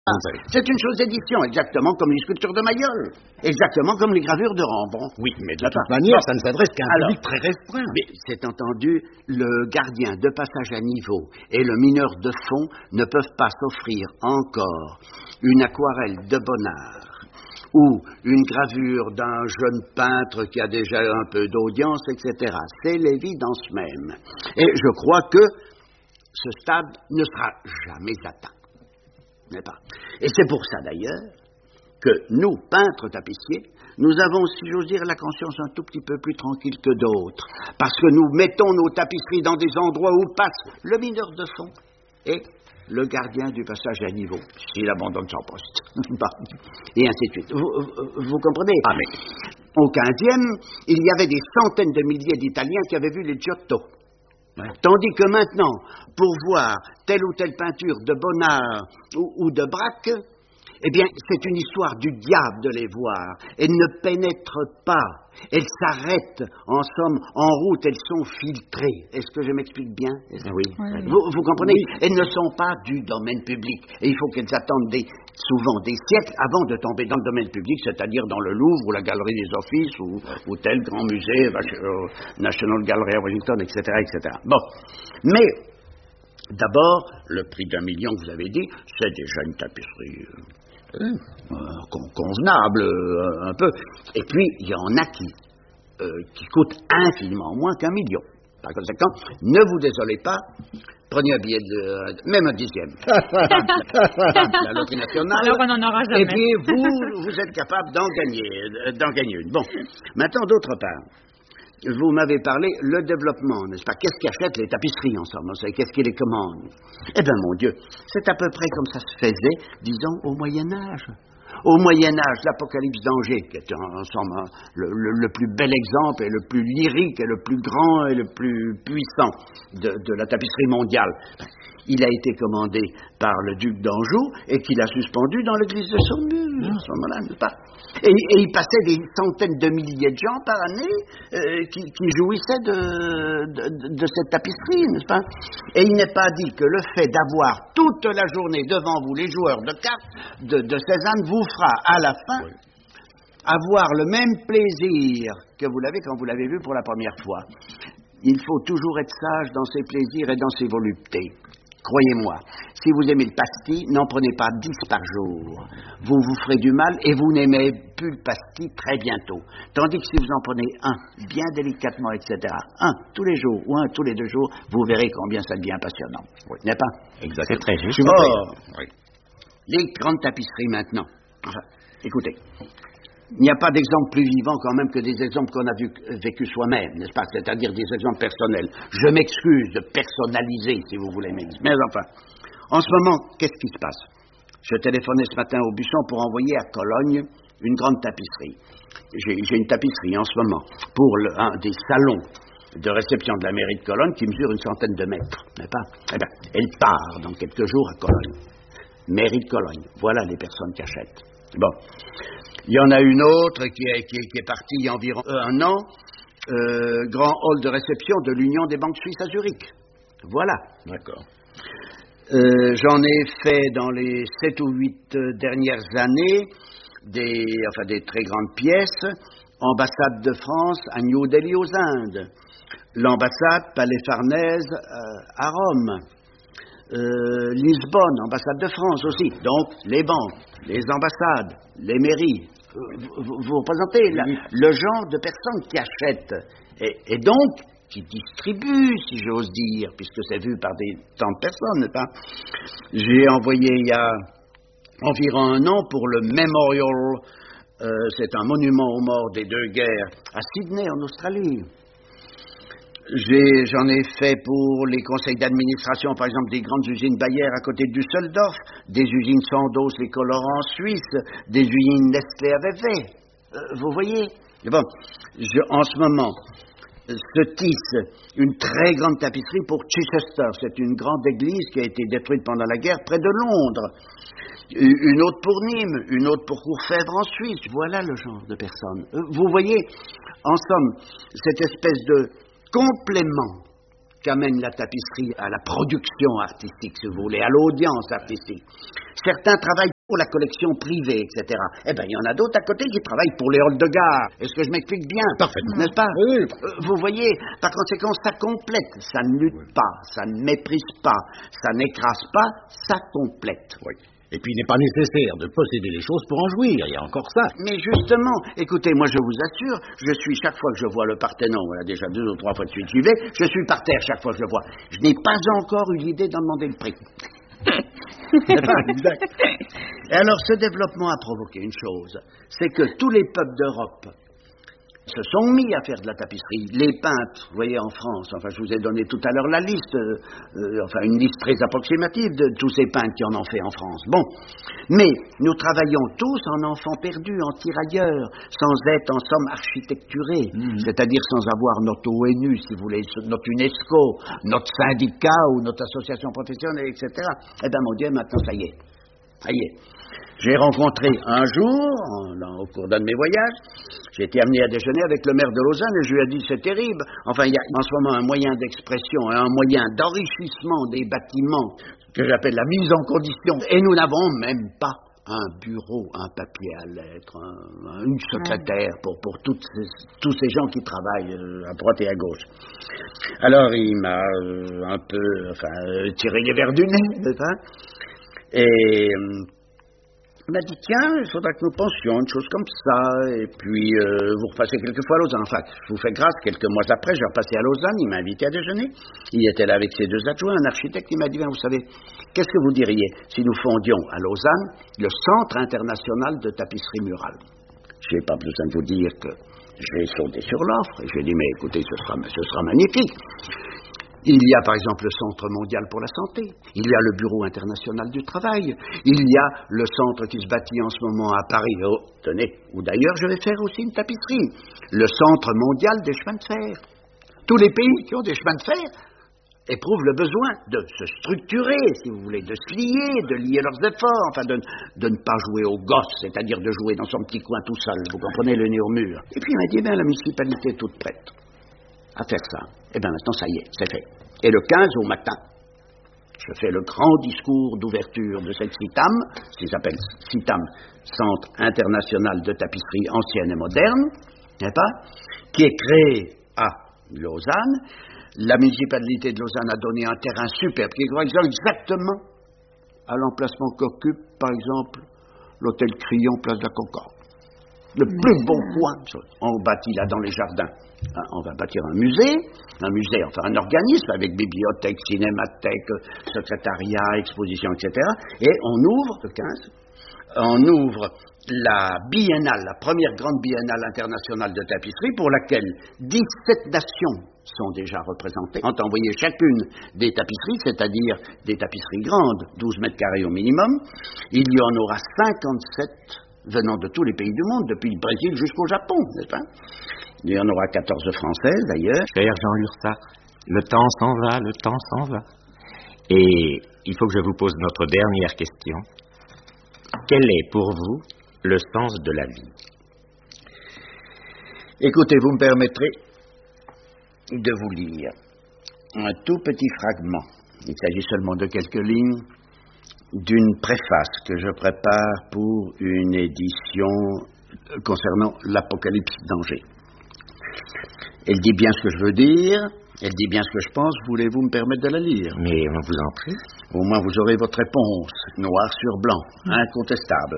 Oui. C'est une chose d'édition, exactement comme les sculptures de Mayol, exactement comme les gravures de Rembrandt. Oui, mais de toute manière, ça ne s'adresse qu'à un public très restreint. Mais c'est entendu, le gardien de passage à niveau et le mineur de fond ne peuvent pas s'offrir encore une aquarelle de Bonnard ou une gravure d'un jeune peintre qui a déjà un peu d'audience, etc. C'est l'évidence même. Et je crois que ce stade ne sera jamais atteint. N'est-ce pas? Et c'est pour ça d'ailleurs que nous, peintres tapissiers, nous avons, si j'ose dire, la conscience un tout petit peu plus tranquille que d'autres, parce que nous mettons nos tapisseries dans des endroits où passe le mineur de fond et le gardien du passage à niveau, s'il abandonne son poste, et ainsi de suite. Vous comprenez? Ah, mais... Au XVe, il y avait des centaines de milliers d'Italiens qui avaient vu les Giotto. Ouais. Tandis que maintenant, pour voir telle ou telle peinture de Bonnard ou de Braque, eh bien, c'est une histoire du diable de les voir. Elles ne pénètrent pas. Elles s'arrêtent, en somme, en route. Elles sont filtrées. Est-ce que je m'explique bien? Oui. Vous comprenez? Oui. Elles ne sont pas du domaine public. Et il faut qu'elles attendent souvent des siècles avant de tomber dans le domaine public, c'est-à-dire dans le Louvre ou la Galerie des Offices ou tel grand musée, National Gallery à Washington, etc., etc. Bon. Mais, d'abord, le prix d'1 million, vous avez dit, c'est déjà une tapisserie... convenable un peu. Et puis, il y en a qui coûtent infiniment moins qu'1 million. Par conséquent, ne vous désolez pas, prenez un billet même un dixième. La loterie nationale. Alors on n'en aura jamais. Et puis, vous êtes capable d'en gagner une. Bon, maintenant, d'autre part, vous m'avez parlé le développement, n'est-ce pas? Qu'est-ce qui achète les tapisseries, en somme? Qu'est-ce qui les commande? Eh bien, mon Dieu, c'est à peu près comme ça se faisait, disons, au Moyen-Âge. Au Moyen-Âge, l'Apocalypse d'Angers, qui est en somme le plus bel exemple et le plus lyrique et le plus grand et le plus puissant de la tapisserie mondiale, il a été commandé par le duc d'Anjou et qu'il a suspendu dans l'église de Saumur, à ce moment-là, n'est-ce pas? Et il passait des centaines de milliers de gens par année qui jouissaient de cette tapisserie, n'est-ce pas? Et il n'est pas dit que le fait d'avoir toute la journée devant vous les joueurs de cartes de Cézanne vous fera à la fin avoir le même plaisir que vous l'avez quand vous l'avez vu pour la première fois. Il faut toujours être sage dans ses plaisirs et dans ses voluptés. Croyez-moi, si vous aimez le pastis, n'en prenez pas 10 par jour. Vous vous ferez du mal et vous n'aimez plus le pastis très bientôt. Tandis que si vous en prenez un, bien délicatement, etc., un tous les jours ou un tous les 2 jours, vous verrez combien ça devient passionnant. Oui. N'est-ce pas? Exactement. C'est très juste. Or, les grandes tapisseries maintenant. Enfin, écoutez. Il n'y a pas d'exemple plus vivant quand même que des exemples qu'on a vécu soi-même, n'est-ce pas? C'est-à-dire des exemples personnels. Je m'excuse de personnaliser, si vous voulez, mais enfin, en ce moment, qu'est-ce qui se passe? Je téléphonais ce matin au Busson pour envoyer à Cologne une grande tapisserie. J'ai une tapisserie en ce moment pour un des salons de réception de la mairie de Cologne qui mesure une centaine de mètres, n'est-ce pas? Eh bien, elle part dans quelques jours à Cologne. Mairie de Cologne, voilà les personnes qui achètent. Bon. Il y en a une autre qui est partie il y a environ 1 an, grand hall de réception de l'Union des banques suisses à Zurich. Voilà. D'accord. J'en ai fait dans les 7 ou 8 dernières années des très grandes pièces. Ambassade de France à New Delhi aux Indes. L'ambassade Palais Farnèse à Rome. Lisbonne, ambassade de France aussi. Donc, les banques, les ambassades, les mairies. Vous représentez le genre de personnes qui achètent et donc qui distribuent, si j'ose dire, puisque c'est vu par tant de personnes, n'est-ce pas? J'ai envoyé il y a environ 1 an pour le Memorial, c'est un monument aux morts des 2 guerres, à Sydney, en Australie. J'en ai fait pour les conseils d'administration, par exemple, des grandes usines Bayer à côté de Düsseldorf, des usines Sandoz, les colorants en Suisse, des usines Nestlé à Vevey. Vous voyez? Bon, en ce moment, se tisse une très grande tapisserie pour Chichester. C'est une grande église qui a été détruite pendant la guerre près de Londres. Une autre pour Nîmes, une autre pour Courfèvre en Suisse. Voilà le genre de personnes. Vous voyez, en somme, cette espèce de complément qu'amène la tapisserie à la production artistique, si vous voulez, à l'audience artistique. Certains travaillent pour la collection privée, etc. Eh bien, il y en a d'autres à côté qui travaillent pour les halls de gare. Est-ce que je m'explique bien? Parfaitement. N'est-ce pas? Oui. Vous voyez, par conséquent, ça complète. Ça ne lutte pas, ça ne méprise pas, ça n'écrase pas, ça complète. Oui. Et puis, il n'est pas nécessaire de posséder les choses pour en jouir. Il y a encore ça. Mais justement, écoutez, moi, je vous assure, je suis, chaque fois que je vois le Parthénon, voilà, déjà 2 ou 3 fois de suite, j'y vais, je suis par terre chaque fois que je le vois. Je n'ai pas encore eu l'idée d'en demander le prix. Et alors, ce développement a provoqué une chose, c'est que tous les peuples d'Europe se sont mis à faire de la tapisserie. Les peintres, vous voyez, en France, enfin, je vous ai donné tout à l'heure la liste, une liste très approximative de tous ces peintres qui en ont fait en France. Bon, mais nous travaillons tous en enfants perdus, en tirailleurs, sans être en somme architecturés, c'est-à-dire sans avoir notre ONU, si vous voulez, notre UNESCO, notre syndicat ou notre association professionnelle, etc. Eh bien, mon Dieu, maintenant, ça y est. Ça y est. J'ai rencontré un jour, au cours d'un de mes voyages, j'ai été amené à déjeuner avec le maire de Lausanne et je lui ai dit, c'est terrible. Enfin, il y a en ce moment un moyen d'expression, un moyen d'enrichissement des bâtiments que j'appelle la mise en condition. Et nous n'avons même pas un bureau, un papier à lettres, une secrétaire pour tous ces gens qui travaillent à droite et à gauche. Alors, il m'a un peu tiré les verres du nez, n'est-ce pas? Et il m'a dit, tiens, il faudra que nous pensions une chose comme ça, et puis vous repassez quelquefois à Lausanne. Enfin, je vous fais grâce, quelques mois après, je repassais à Lausanne, il m'a invité à déjeuner. Il était là avec ses 2 adjoints, un architecte, il m'a dit, vous savez, qu'est-ce que vous diriez si nous fondions à Lausanne le Centre international de tapisserie murale? Je n'ai pas besoin de vous dire que j'ai sauté sur l'offre, et j'ai dit, mais écoutez, ce sera magnifique. Il y a par exemple le Centre mondial pour la santé, il y a le Bureau international du travail, il y a le centre qui se bâtit en ce moment à Paris, tenez, où d'ailleurs je vais faire aussi une tapisserie, le Centre mondial des chemins de fer. Tous les pays qui ont des chemins de fer éprouvent le besoin de se structurer, si vous voulez, de se lier, de lier leurs efforts, enfin de ne pas jouer au gosse, c'est-à-dire de jouer dans son petit coin tout seul, vous comprenez, le nez au mur. Et puis il m'a dit, la municipalité est toute prête à faire ça. Eh bien maintenant, ça y est, c'est fait. Et le 15 au matin, je fais le grand discours d'ouverture de cette CITAM, qui s'appelle CITAM, Centre International de Tapisserie Ancienne et Moderne, n'est-ce pas, qui est créé à Lausanne. La municipalité de Lausanne a donné un terrain superbe, qui correspond exactement à l'emplacement qu'occupe, par exemple, l'hôtel Crillon, place de la Concorde. Le plus beau coin, on bâtit là dans les jardins. On va bâtir un musée, enfin un organisme avec bibliothèque, cinémathèque, secrétariat, exposition, etc. Et on ouvre, le 15, la biennale, la première grande biennale internationale de tapisserie pour laquelle 17 nations sont déjà représentées, ont envoyé chacune des tapisseries, c'est-à-dire des tapisseries grandes, 12 mètres carrés au minimum. Il y en aura 57 venant de tous les pays du monde, depuis le Brésil jusqu'au Japon, n'est-ce pas? Il y en aura 14 françaises, d'ailleurs. Cher Jean Lurçat, le temps s'en va, le temps s'en va. Et il faut que je vous pose notre dernière question. Quel est pour vous le sens de la vie? Écoutez, vous me permettrez de vous lire un tout petit fragment. Il s'agit seulement de quelques lignes d'une préface que je prépare pour une édition concernant l'Apocalypse d'Angers. Elle dit bien ce que je veux dire, elle dit bien ce que je pense, voulez-vous me permettre de la lire? Mais on vous en prie. Au moins vous aurez votre réponse, noir sur blanc, incontestable.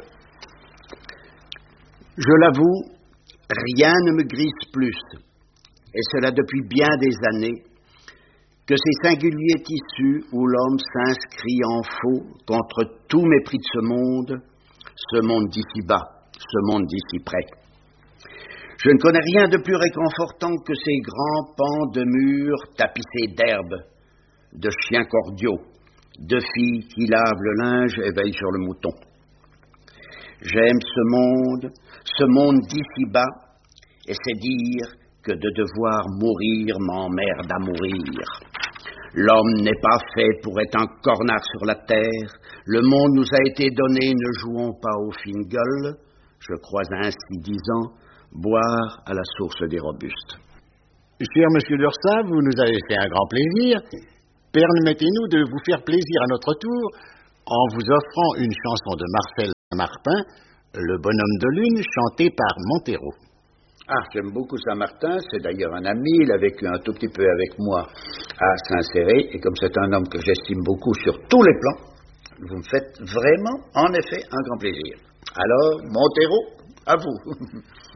Je l'avoue, rien ne me grise plus, et cela depuis bien des années, que ces singuliers tissus où l'homme s'inscrit en faux contre tout mépris de ce monde d'ici bas, ce monde d'ici près. Je ne connais rien de plus réconfortant que ces grands pans de murs tapissés d'herbes, de chiens cordiaux, de filles qui lavent le linge et veillent sur le mouton. J'aime ce monde d'ici bas, et c'est dire que de devoir mourir m'emmerde à mourir. L'homme n'est pas fait pour être un cornard sur la terre. Le monde nous a été donné, ne jouons pas aux fines gueules. Je crois ainsi disant, boire à la source des robustes. Cher monsieur Lurçat, vous nous avez fait un grand plaisir. Permettez-nous de vous faire plaisir à notre tour en vous offrant une chanson de Marcel Saint-Martin, le bonhomme de lune, chanté par Montero. Ah, j'aime beaucoup Saint-Martin, c'est d'ailleurs un ami, il a vécu un tout petit peu avec moi à Saint-Céré, et comme c'est un homme que j'estime beaucoup sur tous les plans, vous me faites vraiment, en effet, un grand plaisir. Alors, Montero, à vous.